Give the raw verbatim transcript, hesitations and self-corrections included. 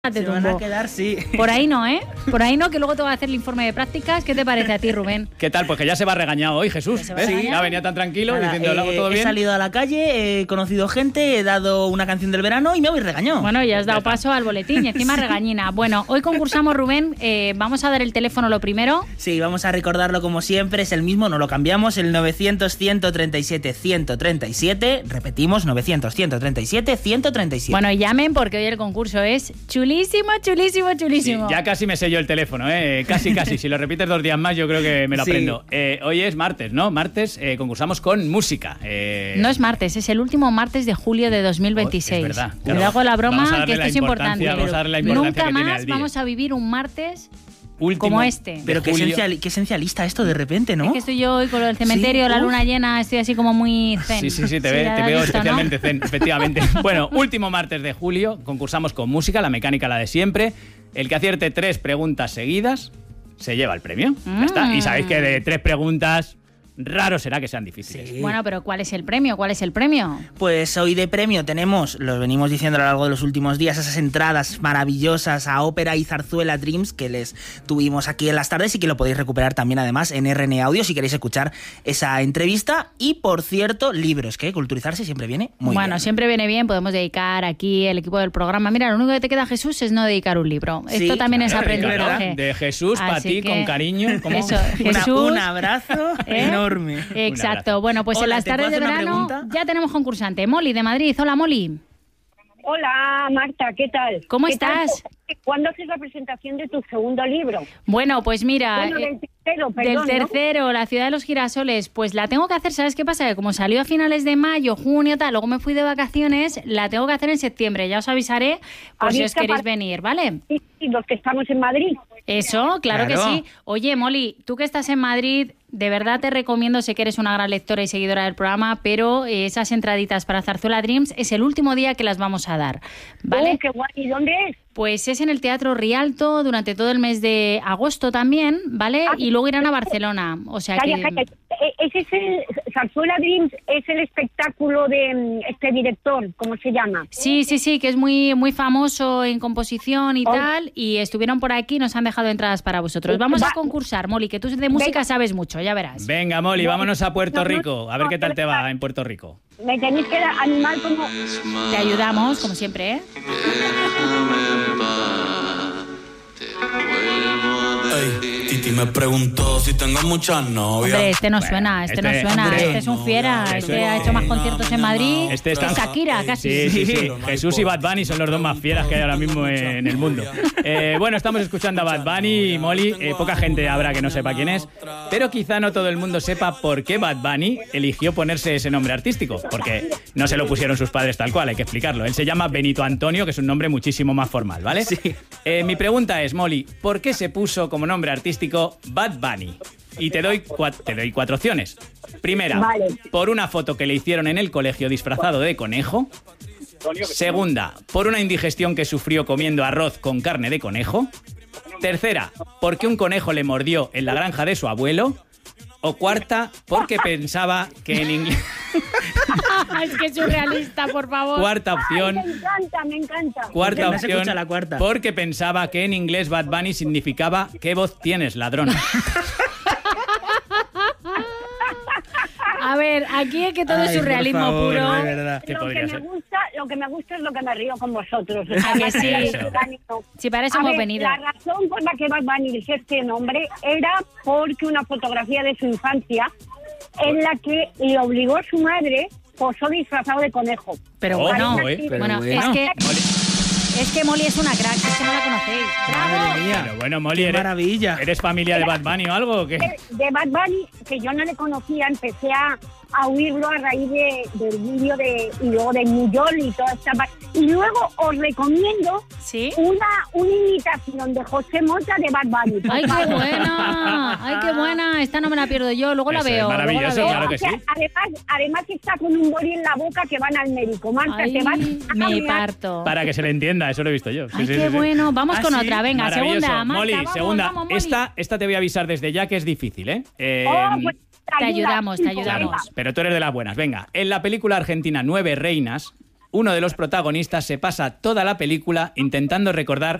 Se van a quedar, sí. Por ahí no, ¿eh? Por ahí no, que luego te va a hacer el informe de prácticas. ¿Qué te parece a ti, Rubén? ¿Qué tal? Pues que ya se va regañado hoy, Jesús. ¿Ves? Sí, ha venido tan tranquilo, Nada, diciendo, ¿lo hago eh, todo bien? He salido a la calle, he conocido gente, he dado una canción del verano y me habéis regañado. Bueno, ya has dado paso al boletín y encima regañina. Bueno, hoy concursamos, Rubén. Eh, vamos a dar el teléfono lo primero. Sí, vamos a recordarlo como siempre. Es el mismo, no lo cambiamos. El novecientos, ciento treinta y siete, ciento treinta y siete. Repetimos, novecientos, ciento treinta y siete, ciento treinta y siete. Bueno, llamen porque hoy el concurso es chulísimo, chulísimo, chulísimo. Sí, ya casi me sé yo el teléfono, ¿eh? Casi, casi. Si lo repites dos días más, yo creo que me lo Sí. aprendo. Eh, hoy es martes, ¿no? Martes eh, concursamos con música. Eh... No es martes, es el último martes de julio de dos mil veintiséis. Oh, es verdad. Cuidado con la Vamos a broma, darle que esto la es importante. importancia, vamos a darle la importancia Nunca que tiene más al día. vamos a vivir un martes Último como este. Pero qué, julio. esencial, qué esencialista esto de repente, ¿no? Es que estoy yo hoy con lo del cementerio, Sí, la uf. luna llena, estoy así como muy zen. Sí, sí, sí, te, ve- ya te lo has veo visto, ¿no? especialmente zen, efectivamente. Bueno, último martes de julio, concursamos con música, la mecánica la de siempre. El que acierte tres preguntas seguidas se lleva el premio. Ya está. Y sabéis que de tres preguntas, raro será que sean difíciles. Sí. Bueno, pero ¿cuál es el premio? ¿Cuál es el premio? Pues hoy de premio tenemos, lo venimos diciendo a lo largo de los últimos días, esas entradas maravillosas a Ópera y Zarzuela Dreams que les tuvimos aquí en las tardes y que lo podéis recuperar también además en R N Audio si queréis escuchar esa entrevista. Y por cierto, libros, que culturizarse siempre viene muy bueno, bien. siempre viene bien, podemos dedicar aquí el equipo del programa. Mira, lo único que te queda, Jesús, es no dedicar un libro. Sí, Esto también es Claro, aprendizaje. de Jesús para Así ti, que- con cariño. ¿Cómo? Eso, Una- Jesús. un abrazo ¿Eh? enorme. Exacto. abrazo. Bueno, pues Hola, en las ¿te puedo tardes de hacer una verano pregunta? ya tenemos concursante. Molly, de Madrid. Hola, Molly. Hola, Marta, ¿qué tal? ¿Cómo ¿Qué estás? tal? ¿Cuándo haces la presentación de tu segundo libro? Bueno, pues mira... Bueno, eh, del tercero, Del perdón, ¿no? tercero, La ciudad de los girasoles, pues la tengo que hacer, ¿sabes qué pasa? Que como salió a finales de mayo, junio, tal, luego me fui de vacaciones, la tengo que hacer en septiembre, ya os avisaré por si os Avisa queréis para- venir, ¿vale? Sí, sí, los que estamos en Madrid. Eso, claro, Claro. que sí. Oye, Molly, tú que estás en Madrid, de verdad te recomiendo, sé que eres una gran lectora y seguidora del programa, pero eh, esas entraditas para Zarzuela Dreams es el último día que las vamos a dar, ¿vale? Oh, qué guay. ¿Y dónde es? Pues es en el Teatro Rialto durante todo el mes de agosto también, ¿vale? Ah, Y luego irán a Barcelona, o sea Calla, que... calla. E- Ese es el Zarzuela Dreams, es el espectáculo de mm, este director, ¿cómo se llama? Sí, sí, sí, que es muy muy famoso en composición y Oh. tal, y estuvieron por aquí, nos han dejado entradas para vosotros. Vamos a Va. concursar, Molly, que tú de música Venga. sabes mucho, ya verás. Venga, Molly, vámonos a Puerto No, no, Rico. A ver no, qué tal te espera. va en Puerto Rico. Me tenéis que dar- animar como... Te ayudamos, como siempre, ¿eh? Ey, Titi me preguntó si tengo muchas novias. Hombre, este no Bueno, suena, este, este- no suena, hombre, este es un fiera, este este es- ha hecho más conciertos en Madrid Este que está- Shakira, casi. Sí, sí, sí. Jesús y Bad Bunny son los dos más fieras que hay ahora mismo en el mundo. Eh, bueno, estamos escuchando a Bad Bunny y Molly. Eh, poca gente habrá que no sepa quién es, pero quizá no todo el mundo sepa por qué Bad Bunny eligió ponerse ese nombre artístico, porque no se lo pusieron sus padres tal cual, hay que explicarlo. Él se llama Benito Antonio, que es un nombre muchísimo más formal, ¿vale? Sí. Eh, mi pregunta es, Molly, ¿por qué se puso como nombre artístico Bad Bunny? Y te doy, cua- te doy cuatro opciones. Primera, Vale. por una foto que le hicieron en el colegio disfrazado de conejo. Segunda, por una indigestión que sufrió comiendo arroz con carne de conejo. Tercera, porque un conejo le mordió en la granja de su abuelo. O cuarta, porque pensaba que en inglés... Es que es surrealista, por favor. Cuarta Ay, opción... me encanta, me encanta. Cuarta No se opción, escucha la cuarta. porque pensaba que en inglés Bad Bunny significaba ¿qué voz tienes, ladrón? A ver, aquí es que todo es Ay, por surrealismo favor, puro. de verdad. ¿Qué Lo que, podría me ser? gusta, lo que me gusta es lo que me río con vosotros. O ¿A que sí? es Eso. orgánico. Sí, para eso A hemos ver, venido. La razón por la que Bad Bunny eligió este nombre era porque una fotografía de su infancia en la que le obligó a su madre posó disfrazado de conejo. Pero Oh, bueno, eh, pero bueno, bueno. es que Molly. es que Molly es una crack, es que no la conocéis. Madre mía. Pero bueno, Molly, Qué ¿eres, maravilla. ¿eres familia de Bad Bunny o algo o qué? De, de Bad Bunny, que yo no le conocía, empecé a, a oírlo a raíz de, del vídeo de, y luego de Muyol y toda esta parte. Y luego os recomiendo ¿Sí? una, una imitación de José Mota de Bad Bunny. por ¡Ay, qué favor. buena! ¡Ay, qué buena! Esta no me la pierdo yo, luego la Eso es veo. luego la maravilloso, veo. claro que O sea, sí. además, además está con un boli en la boca que van al médico. Marta, Ay, te vas a me mear. parto. Para que se le entienda, eso lo he visto yo. Sí, Ay, sí, qué sí, sí. bueno. Vamos Ah, con sí, otra. Venga, Maravilloso. segunda. Marta, Molly, vamos, segunda. vamos, Molly. Esta, esta te voy a avisar desde ya que es difícil, ¿eh? Eh, Oh, pues, Te ayuda, ayudamos, te sí, ayudamos. venga. Pero tú eres de las buenas. Venga, en la película argentina Nueve Reinas, uno de los protagonistas se pasa toda la película intentando recordar